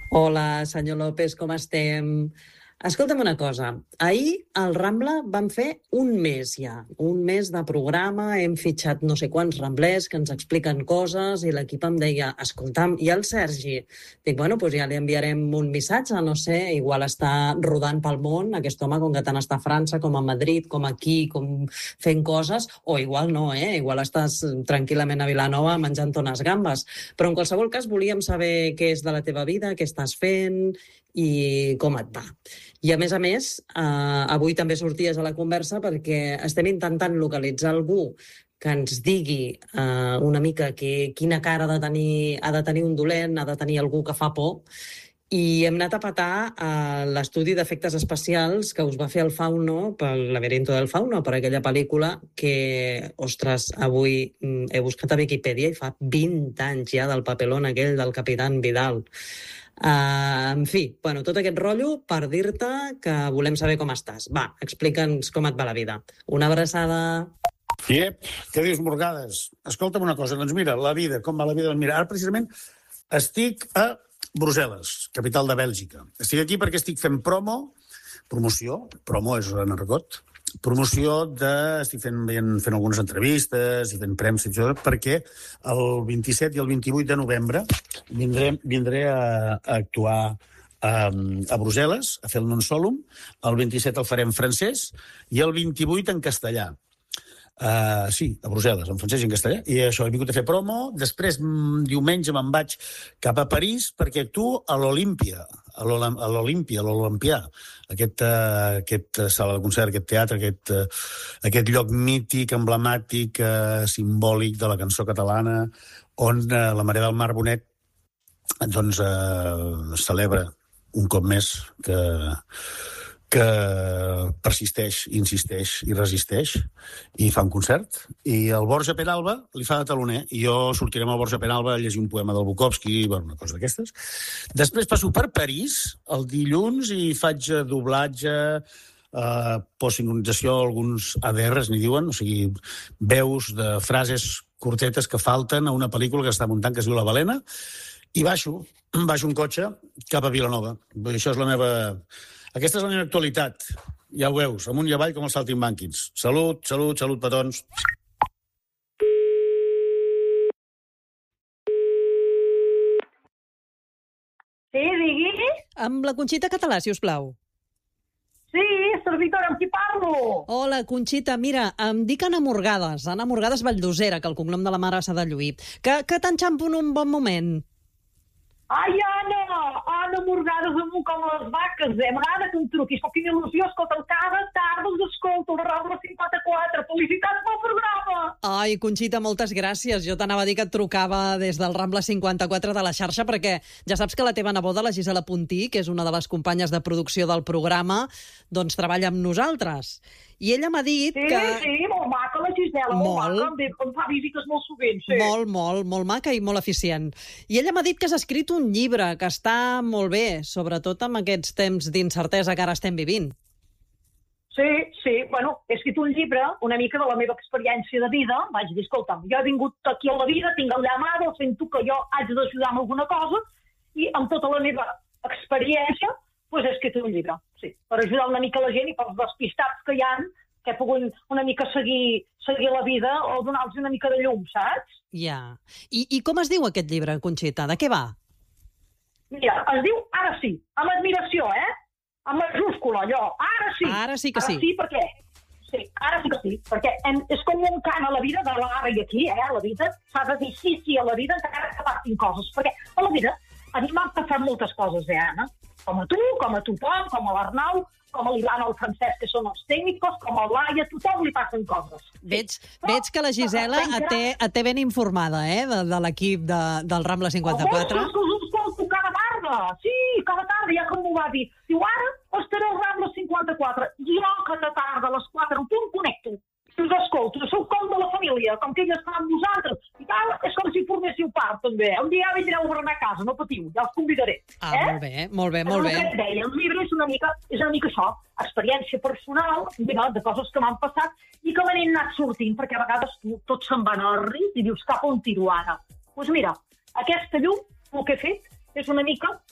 Hola, senyor López, com estem? Escolta'm una cosa. Ahir al Rambla vam fer un mes ja, un mes de programa, hem fitxat no sé quants ramblers que ens expliquen coses i l'equip em deia, escolta'm, i el Sergi? Dic, bueno, doncs ja li enviarem un missatge, no sé, igual està rodant pel món, aquest home, com que tant està a França, com a Madrid, com aquí, com fent coses, o igual no, igual estàs tranquil·lament a Vilanova menjant tones gambes. Però en qualsevol cas volíem saber què és de la teva vida, què estàs fent i com et va. I a més, avui també sorties a la conversa perquè estem intentant localitzar algú que ens digui una mica quina cara ha de tenir un dolent, ha de tenir algú que fa por, i hem anat a petar l'estudi d'efectes especials que us va fer el Fauno pel Laberinto del Fauno, per aquella pel·lícula que, ostres, avui he buscat a Viquipèdia i fa 20 anys ja del papelón aquell del Capitán Vidal. En fi, bueno, tot aquest rotllo per dir-te que volem saber com estàs. Va, explica'ns com et va la vida. Una abraçada. Què dius, Morgades? Escolta'm una cosa, doncs mira, la vida, com va la vida? Mira, ara precisament estic a Brussel·les, capital de Bèlgica. Estic aquí perquè estic fent promoció és un argot, estic fent algunes entrevistes i fent premsa, perquè el 27 i el 28 de novembre vindré a actuar a Brussel·les, a fer el Non Solum. El 27 el faré en francès i el 28 en castellà. Sí, a Brussel·les, en francès i en castellà. I això, he vingut a fer promo. Després, diumenge, me'n vaig cap a París perquè actuo a l'Olímpia, a l'Olimpià, aquest sala de concert, aquest teatre, aquest lloc mític, emblemàtic, simbòlic de la cançó catalana, on la Mare del Mar Bonet doncs celebra un cop més que persisteix, insisteix i resisteix i fa un concert. I el Borja Penalba li fa de taloner i jo sortiré amb el Borja Penalba a llegir un poema del Bukowski, una cosa d'aquestes. Després passo per París el dilluns i faig doblatge, postsintonització, alguns ADRs, n'hi diuen, o sigui, veus de frases curtetes que falten a una pel·lícula que està muntant que es diu La Balena, i baixo un cotxe cap a Vilanova. Això és la meva... Aquesta és la meva actualitat. Ja ho veus, amunt i avall com els saltimbanquis. Salut, petons. Sí, digui? Amb la Conxita Català, si us plau. Sí, servidora, amb qui parlo? Hola, Conxita, mira, em dic Anna Morgades Valldosera, que el cognom de la mare s'ha de lluir. Que t'enxampo en un bon moment. Ai, Anna Morgades amunt com les vaques, M'agrada que em truquis, però quina il·lusió, escolta'm, cada tarda els escolto, el Rambla 54, felicitats pel programa! Ai, Conxita, moltes gràcies. Jo t'anava a dir que et trucava des del Rambla 54 de la xarxa, perquè ja saps que la teva neboda, la Gisela Puntí, que és una de les companyes de producció del programa, doncs treballa amb nosaltres. I ella m'ha dit que... Sí, molt maca la Gisela, molt maca, em fa visites molt sovint, sí. Molt maca i molt eficient. I ella m'ha dit que has escrit un llibre que està molt bé, sobretot amb aquests temps d'incertesa que ara estem vivint. Sí, bueno, he escrit un llibre una mica de la meva experiència de vida. Vaig dir, escolta'm, jo he vingut aquí a la vida, tinc el llamado, sento que jo haig d'ajudar amb alguna cosa i amb tota la meva experiència he escrit un llibre, sí, per ajudar una mica la gent i pels despistats que hi ha, que he pogut una mica seguir la vida o donar-los una mica de llum, saps? Ja. I com es diu aquest llibre, Conxita? De què va? Mira, es diu Ara sí, amb admiració, amb majúscula, allò, ara sí. Ara sí que sí. Ara sí, perquè... Sí, ara sí que sí, perquè és com un cant a la vida de l'ara i aquí, la vida, s'ha de dir sí a la vida encara que passin coses, perquè a la vida a mi m'han passat moltes coses, Anna? Com a tu, com a tothom, com a l'Arnau, com a l'Ivan o el Francesc, que són els tècnics, com a Laia, a tothom li passen coses. Veig que la Gisela et té ben informada, de l'equip del Rambla 54. Cada tarda, sí, cada tarda, ja com m'ho va dir. Diu, ara estaré al Rambla 54. Jo cada tarda a les 4 en punt connecto. Us escolto, sou com de la família, com que ella està amb nosaltres. I tal, és com si forméssiu part, també. Un dia vindreu a berenar a casa, no patiu, ja els convidaré. Molt bé. El que et deia, el llibre és una mica això, experiència personal, de coses que m'han passat i que me n'he anat sortint, perquè a vegades tot se'n va al rit i dius cap on tiro ara. Doncs mira, aquesta llum, el que he fet és una mica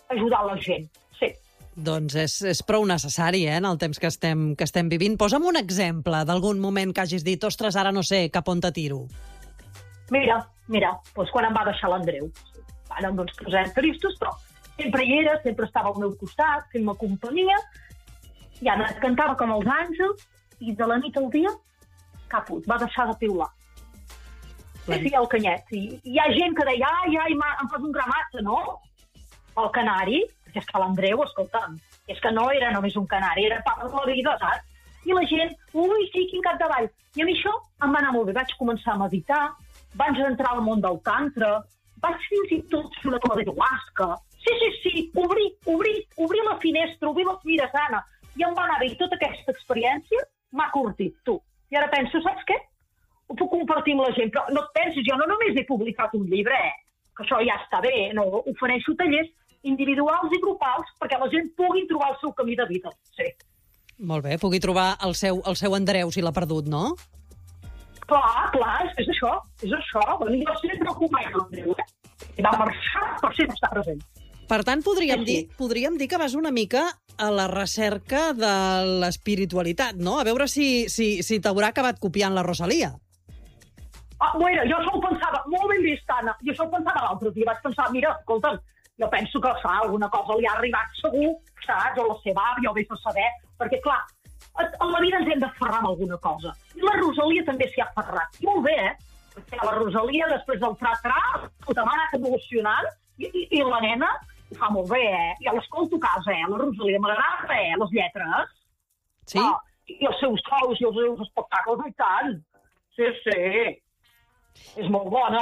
ajudar la gent, sí. Doncs és prou necessari, en el temps que estem vivint. Posa'm un exemple d'algun moment que hagis dit ostres, ara no sé cap on te tiro. Mira, doncs quan em va deixar l'Andreu. Ara no ens posem tristos, però sempre hi era, sempre estava al meu costat, fent-me companyia, i ara cantava com els àngels, i de la nit al dia, caput, va deixar de piular. Sí, el canyet. I hi ha gent que deia, ai, em fas un gramatge, no? El canari, perquè és que l'Andreu, escolta'm, és que no era només un canari, era part de la vida, saps? I la gent, ui, sí, quin capdavall. I a mi això em va anar molt bé. Vaig començar a meditar, vaig entrar al món del tantra, vaig fins i tot fer una cosa d'ayahuasca. Sí, obrir la finestra, obrir la fira sana. I em va anar bé. I tota aquesta experiència m'ha curtit, tu. I ara penso, saps què? Ho puc compartir amb la gent, però no et pensis, jo no només he publicat un llibre, que això ja està bé, no, ofereixo tallers individuals i grupals perquè la gent pugui trobar el seu camí de vida, sí. Molt bé, pugui trobar el seu Andreu si l'ha perdut, no? Clar, és això. Bueno, jo sempre recomano l'Andreu, I va marxar per sempre estar present. Per tant, podríem dir que vas una mica a la recerca de l'espiritualitat, no? A veure si t'haurà acabat copiant la Rosalia. Bueno, jo això ho pensava, molt ben vist, Anna. Jo això ho pensava l'altre dia. Vaig pensar, mira, escolta'm, jo penso que alguna cosa li ha arribat segur, saps? O la seva àvia, o vés a saber. Perquè, clar, a la vida ens hem d'aferrar amb alguna cosa. I la Rosalia també s'hi ha aferrat. I molt bé, Perquè la Rosalia, després del tra-tra, m'ha anat evolucionant, i la nena ho fa molt bé, Jo l'escolto a casa, La Rosalia m'agrada, les lletres. Sí? I els seus shows i els seus espectacles, i tant. Sí. És molt bona.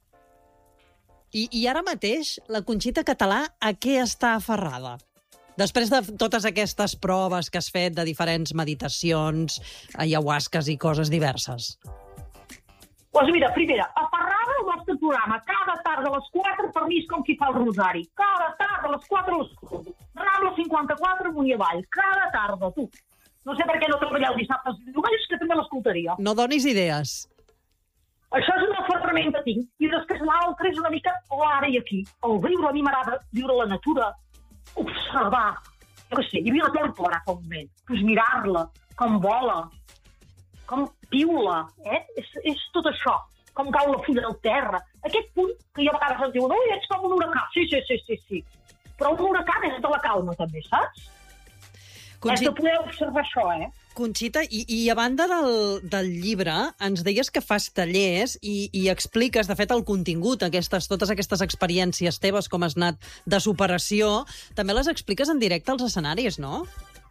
I ara mateix, la Conxita Català, a què està aferrada? Després de totes aquestes proves que has fet de diferents meditacions, ayahuasques i coses diverses. Doncs mira, primera, aferrada al nostre programa. Cada tarda a les 4 per mi és com qui fa el rosari. Cada tarda a les 4 l'escolto. Rambla 54, amunt i avall. Cada tarda, tu. No sé per què no treballeu dissabtes i diumenges, que també l'escoltaria. No donis idees. Això és un aferrament que tinc. I després l'altre és una mica l'ara i aquí. El viure, a mi m'agrada viure la natura, observar. Jo què sé, hi havia la tórtora fa un moment. Pues mirar-la, com vola, com piula, És tot això. Com cau la fulla del terra. Aquest punt que jo a vegades em diuen, ets com un huracà. Sí. Però un huracà és de la calma, també, saps? Has de poder observar això, Conxita, i a banda del llibre, ens deies que fas tallers i expliques, de fet, el contingut, totes aquestes experiències teves, com has anat de superació, també les expliques en directe als escenaris, no?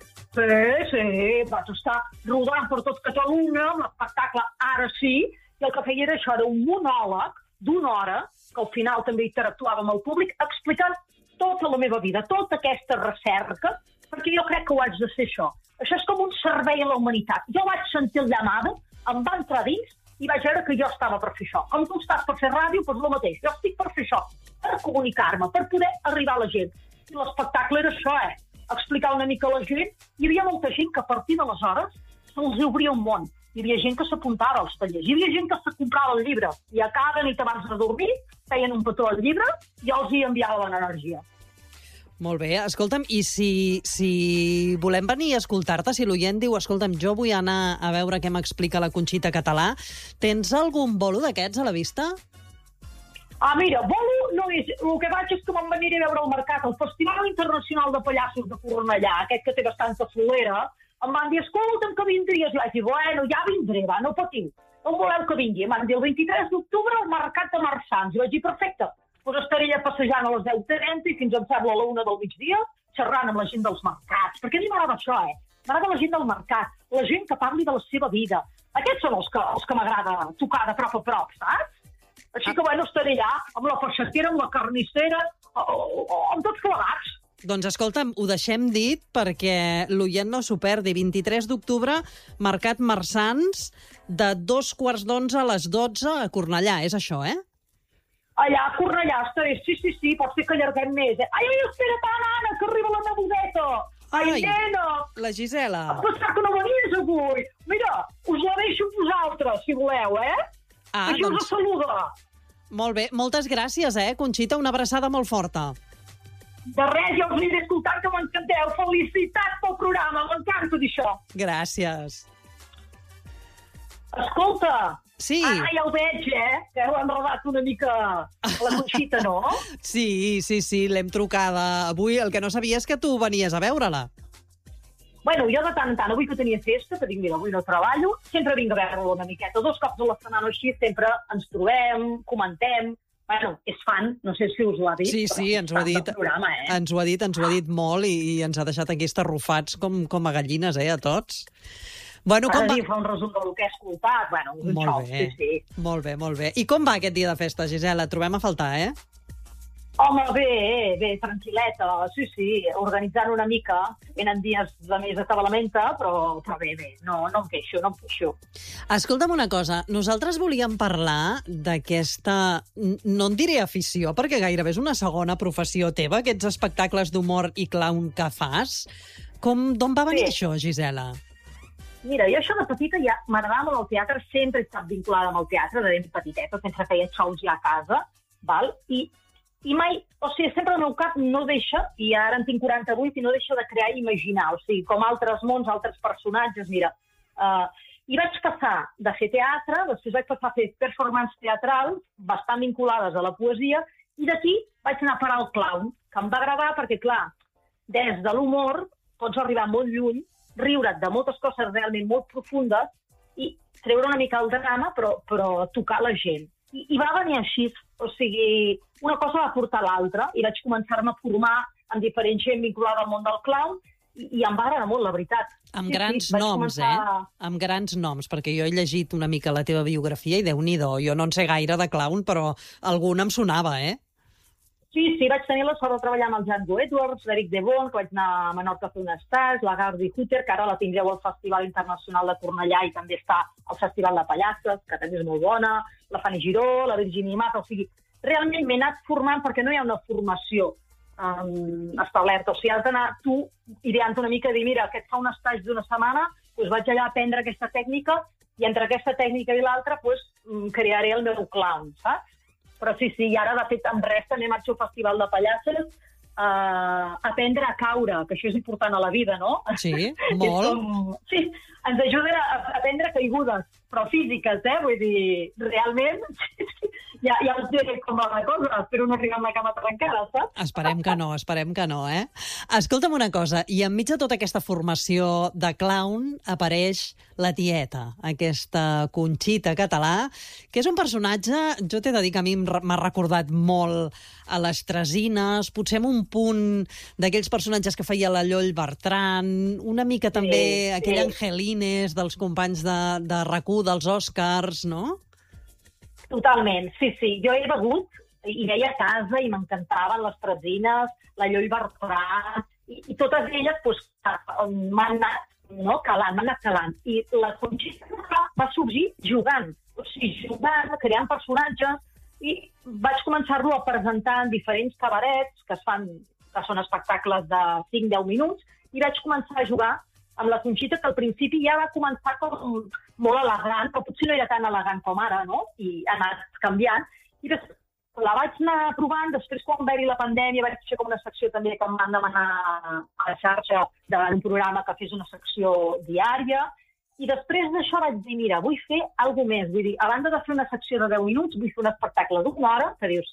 Sí, vaig estar rodant per tot Catalunya amb l'espectacle Ara sí, i el que feia era això, era un monòleg d'una hora, que al final també interactuava amb el públic, explicant tota la meva vida, tota aquesta recerca, perquè jo crec que ho haig de ser això. Això és com un servei a la humanitat. Jo vaig sentir el llamada, em va entrar dins i vaig veure que jo estava per fer això. Com tu estàs per fer ràdio, doncs el mateix. Jo estic per fer això, per comunicar-me, per poder arribar a la gent. I l'espectacle era això, explicar una mica a la gent. Hi havia molta gent que a partir d'aleshores se'ls obria un món. Hi havia gent que s'apuntava als tallers. Hi havia gent que se comprava el llibre. I a cada nit abans de dormir feien un petó al llibre i els hi enviaven l'energia. Molt bé. Escolta'm, i si volem venir a escoltar-te, si l'oient diu, escolta'm, jo vull anar a veure què m'explica la Conxita Català, tens algun bolo d'aquests a la vista? Mira, bolo no és... El que vaig és que me'n veniré a veure al mercat. El Festival Internacional de Pallassos de Cornellà, aquest que té bastanta solera, em van dir, escolta'm, que vindries. I vaig dir, bueno, ja vindré, va, no patiu. On voleu que vingui? Em van dir, el 23 d'octubre al Mercat de Marsans. I vaig dir, perfecte. Doncs estaré allà passejant a les 10:30 i fins em sembla a la 1 del migdia, xerrant amb la gent dels mercats. Perquè a mi m'agrada això, M'agrada la gent del mercat, la gent que parli de la seva vida. Aquests són els que m'agrada tocar de prop a prop, saps? Així que, bueno, estaré allà amb la peixatera, amb la carnissera, amb tots plegats. Doncs escolta'm, ho deixem dit perquè l'oient no s'ho perdi. 23 d'octubre, Mercat Marsans, de 2:15 a les 12 a Cornellà. És això, Allà a Cornellà estaré, sí, pot ser que allarguem més. Ai, espera tant, Anna, que arriba la nebudeta. Ai, nena. La Gisela. Em pensava que no venies avui. Mira, us la deixo amb vosaltres, si voleu, Així us saluda. Molt bé, moltes gràcies, Conxita, una abraçada molt forta. De res, jo us aniré escoltant, que m'encanteu. Felicitats pel programa, m'encanta d'això. Gràcies. Escolta, Sí. Ja ho veig, que heu enredat una mica la Conxita, no? Sí, l'hem trucada avui. El que no sabia és que tu venies a veure-la. Bueno, jo de tant en tant, avui que tenia festa, que dic, mira, avui no treballo, sempre vinc a veure-la una miqueta. 2 cops a la setmana així, sempre ens trobem, comentem. Bueno, és fan, no sé si us ho ha dit. Sí, ens ho ha dit. Programa, Ens ho ha dit molt i ens ha deixat aquí estarrufats com a gallines, a tots. Bueno, Cada dia fa un resum del que he escoltat. Bueno, un xou, sí. Molt bé. I com va aquest dia de festa, Gisela? Et trobem a faltar, Home, bé, tranquil·leta, sí, organitzant una mica. Venen dies de més atabalamenta, però bé, no em queixo. Escolta'm una cosa, nosaltres volíem parlar d'aquesta, no en diré afició, perquè gairebé és una segona professió teva, aquests espectacles d'humor i clown que fas. D'on va venir això, Gisela? Mira, jo això de petita ja m'agradava molt el teatre, sempre he estat vinculada amb el teatre, de ben petiteta, sempre feia xous ja a casa, val? I mai, sempre el meu cap no deixa, i ara en tinc 48, i no deixa de crear i imaginar, com altres mons, altres personatges, mira. I vaig passar de fer teatre, després vaig passar a fer performances teatrals, bastant vinculades a la poesia, i d'aquí vaig anar a parar al clown, que em va agradar perquè, clar, des de l'humor pots arribar molt lluny, riure't de moltes coses realment molt profundes i treure una mica el drama, però tocar la gent. I va venir així, una cosa va portar l'altra, i vaig començar-me a formar amb diferent gent vinculada al món del clown, i em va agradar molt, la veritat. Amb grans noms, Amb grans noms, perquè jo he llegit una mica la teva biografia i Déu-n'hi-do, jo no en sé gaire de clown, però algun em sonava, Sí, vaig tenir la sort de treballar amb el Django Edwards, l'Eric de Bon, que vaig anar a Menorca a fer un estat, la Gardi Hutter, que ara la tindreu al Festival Internacional de Cornellà i també està al Festival de Pallasses, que també és molt bona, la Fanny Giró, la Virginia Mata, realment m'he anat formant perquè no hi ha una formació establerta, has d'anar tu ideant una mica i dir, mira, aquest fa un estatge d'una setmana, doncs vaig allà a aprendre aquesta tècnica i entre aquesta tècnica i l'altra crearé el meu clown, saps? Però sí, i ara, de fet, en res també marxo al Festival de Pallasses a aprendre a caure, que això és important a la vida, no? Sí, molt. Sí, ens ajuden a aprendre caigudes, però físiques, vull dir, realment, ja us diré com va la cosa, espero no arribar amb la cama trencada, saps? Esperem que no, Escolta'm una cosa, i enmig de tota aquesta formació de clown apareix la tieta, aquesta Conxita Català, que és un personatge, jo t'he de dir que a mi m'ha recordat molt a les Tresines, potser amb un punt d'aquells personatges que feia la Lloll Bertran, una mica també aquell Angelines dels companys de RAC1, dels Oscars, no? Totalment, sí. Jo he begut i veia a casa i m'encantaven les Tresines, la Lloll Bertran, i totes elles m'han anat calant. I la Conxita va sorgir jugant, creant personatges, i vaig començar-lo a presentar en diferents cabarets, que són espectacles de 5-10 minuts, i vaig començar a jugar amb la Conxita, que al principi ja va començar com molt elegant, però potser no era tan elegant com ara, no? I ha anat canviant. I després la vaig anar provant, després quan va haver-hi la pandèmia vaig fer com una secció també que em van demanar a la xarxa davant un programa que fes una secció diària, i després d'això vaig dir, mira, vull fer alguna més. Vull dir, a banda de fer una secció de 10 minuts, vull fer un espectacle d'1 hora, que dius,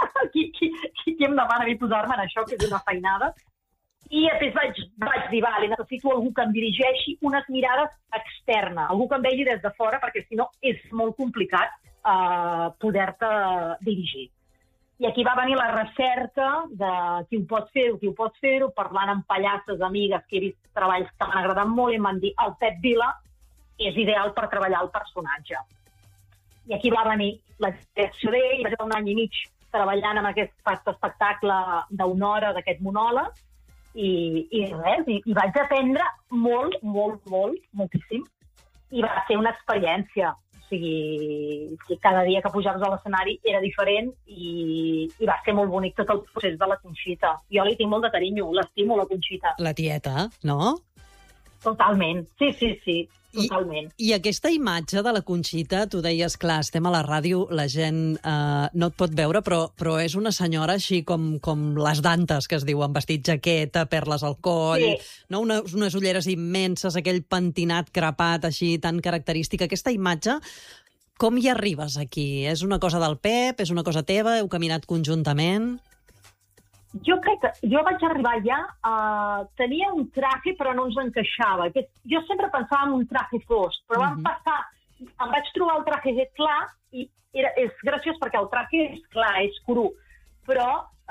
qui em demana a mi posar-me en això, que és una feinada. I després vaig dir, vale, necessito algú que em dirigeixi unes mirades externes, algú que em vegi des de fora, perquè si no és molt complicat poder-te dirigir. I aquí va venir la recerca de qui ho pot fer-ho, parlant amb pallasses, amigues, que he vist treballs que m'han agradat molt, i em van dir, el Pep Vila és ideal per treballar el personatge. I aquí va venir la direcció d'ell, i vaig estar 1 any i mig treballant amb aquest espectacle d'1 hora, d'aquest monòleg, i res, i vaig aprendre molt, moltíssim, i va ser una experiència. O sigui, cada dia que pujaves a l'escenari era diferent i va ser molt bonic tot el procés de la Conxita. Jo li tinc molt de carinyo, l'estimo, la Conxita. La tieta, no? Totalment, sí. totalment. I aquesta imatge de la Conxita, tu deies, clar, estem a la ràdio, la gent no et pot veure, però és una senyora així com les Dantes, que es diu, amb vestit jaqueta, perles al coll, no? Unes ulleres immenses, aquell pentinat crepat així tan característic. Aquesta imatge, com hi arribes aquí? És una cosa del Pep? És una cosa teva? Heu caminat conjuntament? Jo crec que jo vaig arribar ja tenia un traje però no ens encaixava. Jo sempre pensava en un traje fosc, però em vaig trobar el traje clar i és graciós perquè el traje és clar, és cru, però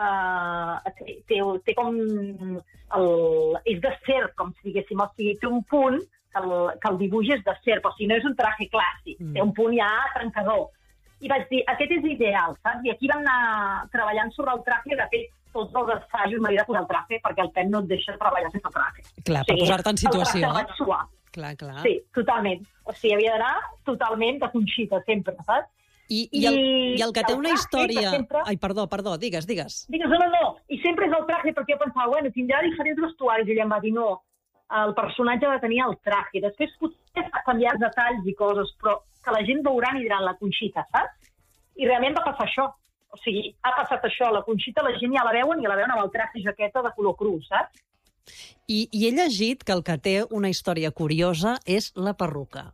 té com... és de serp, com si diguéssim, o sigui, té un punt que el dibuix és de serp, o sigui, no és un traje clàssic, té un punt ja trencador. I vaig dir, aquest és ideal, saps? I aquí vam anar treballant sobre el traje, de fet, tots els assajos m'havia de posar el traje perquè el Pep no et deixa treballar sense traje. Clar, per posar-te en situació. El traje el vaig suar. Clar. Sí, totalment. O sigui, havia d'anar totalment de Conxita, sempre, saps? I el que té una història... Sempre... Ai, perdó, digues. Digues, no. I sempre és el traje, perquè jo pensava, bueno, tindrà diferents vestuaris. I ella em va dir, no, el personatge ha de tenir el traje. Després potser canviar els detalls i coses, però que la gent veuran i diran la Conxita, saps? I realment va passar això. O sigui, ha passat això, la Conxita, la gent ja la veuen i la veuen amb el traje i jaqueta de color cru, saps? I he llegit que el que té una història curiosa és la perruca.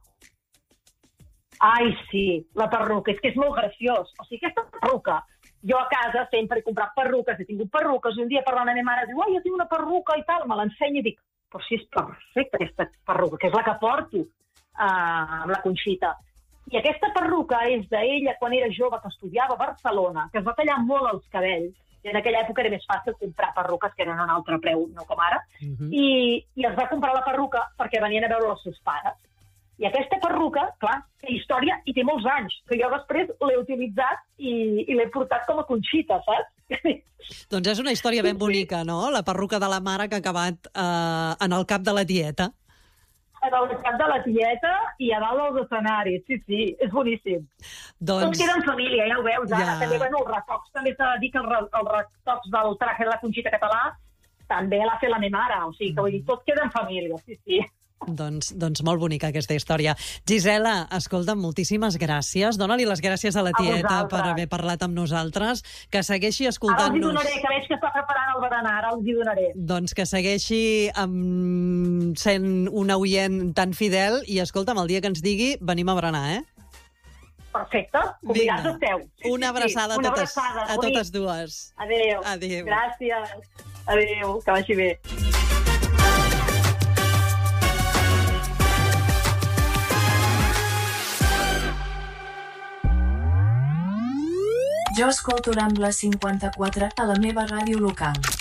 Ai, sí, la perruca. És que és molt graciós. O sigui, aquesta perruca, jo a casa sempre he comprat perruques, he tingut perruques, i un dia parlant amb la meva mare, diu, jo tinc una perruca i tal, me l'ensenya i dic, però si és perfecta aquesta perruca, que és la que porto amb la Conxita. I aquesta perruca és d'ella quan era jove, que estudiava a Barcelona, que es va tallar molt els cabells, i en aquella època era més fàcil comprar perruques, que eren a un altre preu, no com ara, i es va comprar la perruca perquè venien a veure els seus pares. I aquesta perruca, clar, té història i té molts anys, que jo després l'he utilitzat i l'he portat com a Conxita, saps? Doncs és una història ben bonica, no? La perruca de la mare que ha acabat en el cap de la tieta. En el cap de la tieta i a dalt dels escenaris, sí, és boníssim. Tots queden família, ja ho veus, ara. També, bueno, els retocs, també s'ha de dir que els retocs del traje de la Conxita català també l'ha fet la meva mare, o sigui, que vull dir, tots queden família, sí. Doncs molt bonica aquesta història. Gisela, escolta, moltíssimes gràcies. Dóna-li les gràcies a la tieta per haver parlat amb nosaltres. Que segueixi escoltant-nos. Ara els hi donaré, que veig que està preparant el berenar, ara els hi donaré. Doncs que segueixi sent una oient tan fidel i, escolta'm, el dia que ens digui, venim a berenar, Perfecte, convidats esteu. Una abraçada a totes dues. Adéu. Gràcies. Adéu, que vagi bé. Jo escolto Rambla 54 a la meva ràdio local.